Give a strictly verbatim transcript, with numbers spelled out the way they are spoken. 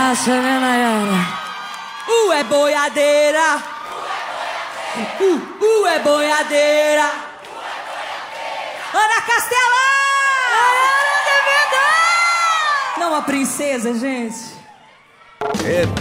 massa, né, Nayara? Uh, é boiadeira. Uh, uh, é boiadeira. Ana Castela! Não, a princesa, gente. É